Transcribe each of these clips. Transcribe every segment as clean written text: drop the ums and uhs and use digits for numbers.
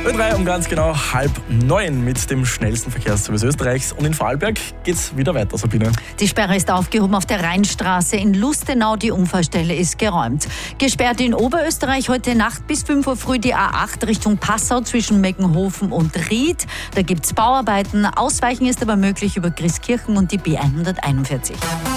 Ö3 um ganz genau 8:30 mit dem schnellsten Verkehrsservice Österreichs. Und in Vorarlberg geht's wieder weiter, Sabine. Die Sperre ist aufgehoben auf der Rheinstraße in Lustenau. Die Unfallstelle ist geräumt. Gesperrt in Oberösterreich heute Nacht bis 5 Uhr früh die A8 Richtung Passau zwischen Meckenhofen und Ried. Da gibt's Bauarbeiten. Ausweichen ist aber möglich über Christkirchen und die B141.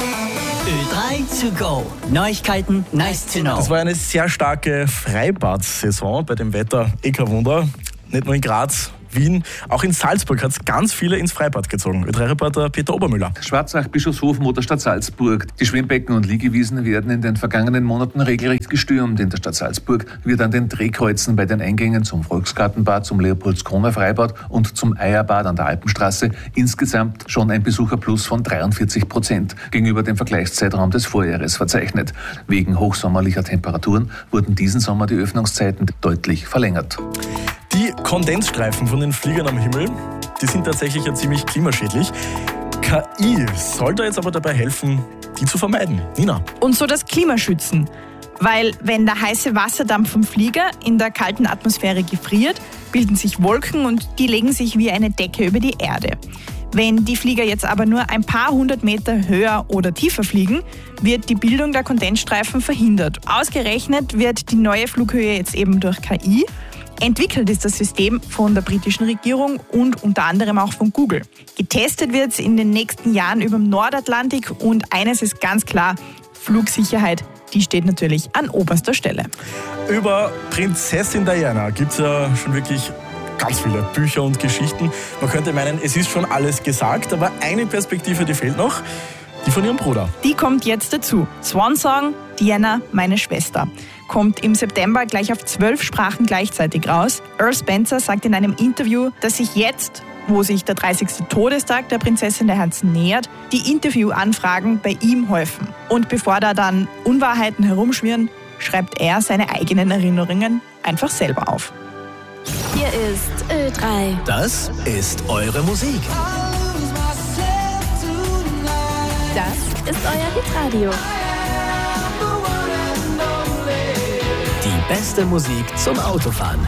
Ö3 to go. Neuigkeiten, nice to know. Das war eine sehr starke Freibad-Saison bei dem Wetter. Kein Wunder. Nicht nur in Graz, Wien, auch in Salzburg hat es ganz viele ins Freibad gezogen. Ö3-Reporter Peter Obermüller. Schwarzach, Bischofshofen oder Stadt Salzburg. Die Schwimmbecken und Liegewiesen werden in den vergangenen Monaten regelrecht gestürmt. In der Stadt Salzburg wird an den Drehkreuzen bei den Eingängen zum Volksgartenbad, zum Leopoldskroner Freibad und zum Eierbad an der Alpenstraße insgesamt schon ein Besucherplus von 43% gegenüber dem Vergleichszeitraum des Vorjahres verzeichnet. Wegen hochsommerlicher Temperaturen wurden diesen Sommer die Öffnungszeiten deutlich verlängert. Die Kondensstreifen von den Fliegern am Himmel, die sind tatsächlich ja ziemlich klimaschädlich. KI soll da jetzt aber dabei helfen, die zu vermeiden. Nina. Und so das Klima schützen. Weil wenn der heiße Wasserdampf vom Flieger in der kalten Atmosphäre gefriert, bilden sich Wolken und die legen sich wie eine Decke über die Erde. Wenn die Flieger jetzt aber nur ein paar hundert Meter höher oder tiefer fliegen, wird die Bildung der Kondensstreifen verhindert. Ausgerechnet wird die neue Flughöhe jetzt eben durch KI. Entwickelt ist das System von der britischen Regierung und unter anderem auch von Google. Getestet wird es in den nächsten Jahren über dem Nordatlantik und eines ist ganz klar, Flugsicherheit, die steht natürlich an oberster Stelle. Über Prinzessin Diana gibt es ja schon wirklich ganz viele Bücher und Geschichten. Man könnte meinen, es ist schon alles gesagt, aber eine Perspektive, die fehlt noch, die von ihrem Bruder. Die kommt jetzt dazu. Swan Song, Diana, meine Schwester. Kommt im September gleich auf 12 Sprachen gleichzeitig raus. Earl Spencer sagt in einem Interview, dass sich jetzt, wo sich der 30. Todestag der Prinzessin der Herzen nähert, die Interviewanfragen bei ihm häufen. Und bevor da dann Unwahrheiten herumschwirren, schreibt er seine eigenen Erinnerungen einfach selber auf. Hier ist Ö3. Das ist eure Musik. Das ist euer Hitradio. Die beste Musik zum Autofahren.